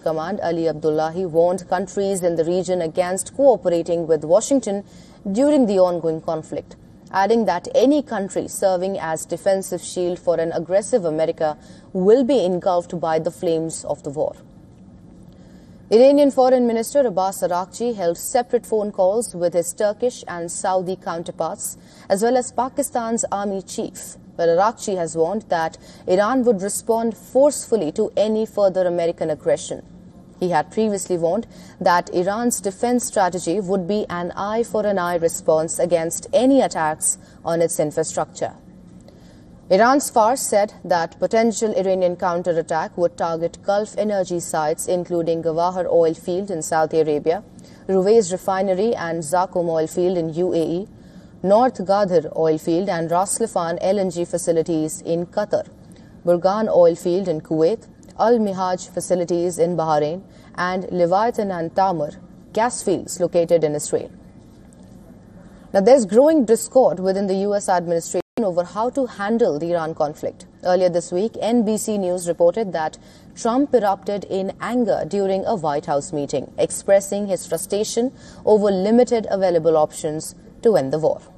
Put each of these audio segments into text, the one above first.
Command Ali Abdullahi warned countries in the region against cooperating with Washington during the ongoing conflict, adding that any country serving as defensive shield for an aggressive America will be engulfed by the flames of the war. Iranian Foreign Minister Abbas Araghchi held separate phone calls with his Turkish and Saudi counterparts, as well as Pakistan's army chief, where Araghchi has warned that Iran would respond forcefully to any further American aggression. He had previously warned that Iran's defense strategy would be an eye-for-an-eye response against any attacks on its infrastructure. Iran's Fars said that potential Iranian counterattack would target Gulf energy sites including Gawahar oil field in Saudi Arabia, Ruwais refinery and Zakum oil field in UAE, North Ghadar oil field and Ras Laffan LNG facilities in Qatar, Burgan oil field in Kuwait, Al-Mihaj facilities in Bahrain, and Leviathan and Tamar gas fields located in Israel. Now, there's growing discord within the U.S. administration over how to handle the Iran conflict. Earlier this week, NBC News reported that Trump erupted in anger during a White House meeting, expressing his frustration over limited available options to end the war.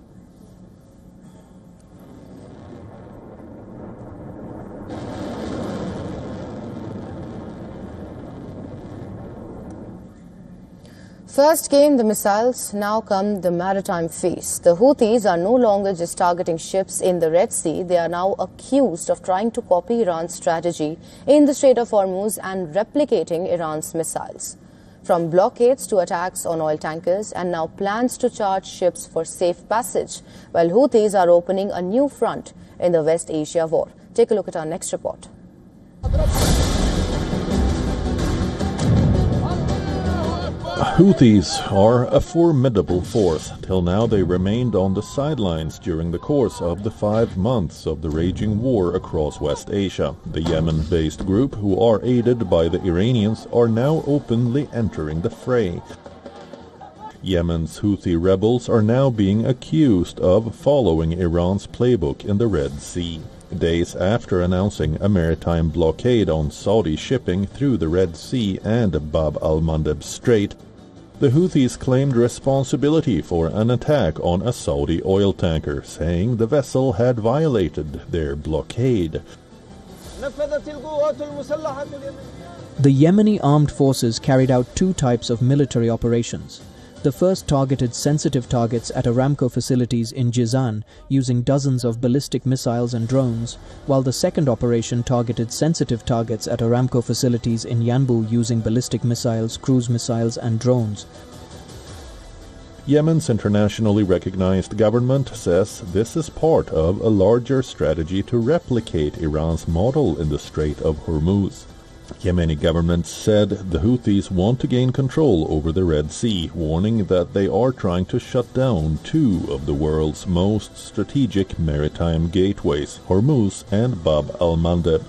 First came the missiles, now come the maritime phase. The Houthis are no longer just targeting ships in the Red Sea. They are now accused of trying to copy Iran's strategy in the Strait of Hormuz and replicating Iran's missiles. From blockades to attacks on oil tankers and now plans to charge ships for safe passage, while Houthis are opening a new front in the West Asia war. Take a look at our next report. Houthis are a formidable force. Till now they remained on the sidelines during the course of the 5 months of the raging war across West Asia. The Yemen-based group, who are aided by the Iranians, are now openly entering the fray. Yemen's Houthi rebels are now being accused of following Iran's playbook in the Red Sea. Days after announcing a maritime blockade on Saudi shipping through the Red Sea and Bab al-Mandeb Strait, the Houthis claimed responsibility for an attack on a Saudi oil tanker, saying the vessel had violated their blockade. The Yemeni armed forces carried out 2 types of military operations. The first targeted sensitive targets at Aramco facilities in Jizan using dozens of ballistic missiles and drones, while the second operation targeted sensitive targets at Aramco facilities in Yanbu using ballistic missiles, cruise missiles and drones. Yemen's internationally recognized government says this is part of a larger strategy to replicate Iran's model in the Strait of Hormuz. Yemeni government said the Houthis want to gain control over the Red Sea, warning that they are trying to shut down 2 of the world's most strategic maritime gateways, Hormuz and Bab al-Mandeb.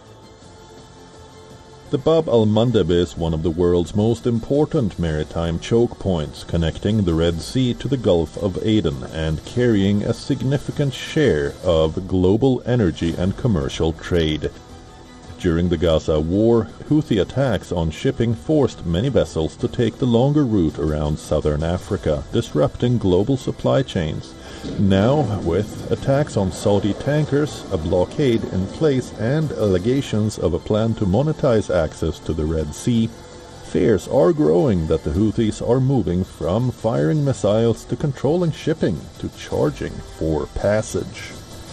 The Bab al-Mandeb is one of the world's most important maritime choke points, connecting the Red Sea to the Gulf of Aden and carrying a significant share of global energy and commercial trade. During the Gaza war, Houthi attacks on shipping forced many vessels to take the longer route around southern Africa, disrupting global supply chains. Now, with attacks on Saudi tankers, a blockade in place, and allegations of a plan to monetize access to the Red Sea, fears are growing that the Houthis are moving from firing missiles to controlling shipping to charging for passage.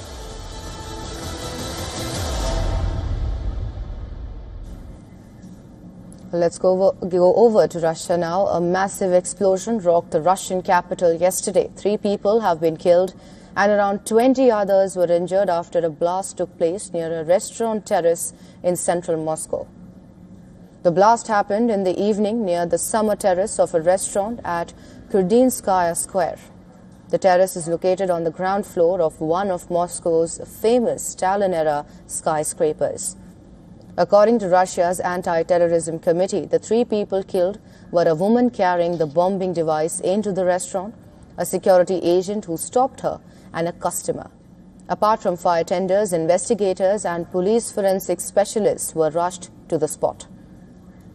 Let's go over to Russia now. A massive explosion rocked the Russian capital yesterday. 3 people have been killed and around 20 others were injured after a blast took place near a restaurant terrace in central Moscow. The blast happened in the evening near the summer terrace of a restaurant at Kurdinskaya Square. The terrace is located on the ground floor of one of Moscow's famous Stalin-era skyscrapers. According to Russia's anti-terrorism committee, the 3 people killed were a woman carrying the bombing device into the restaurant, a security agent who stopped her, and a customer. Apart from fire tenders, investigators and police forensic specialists were rushed to the spot.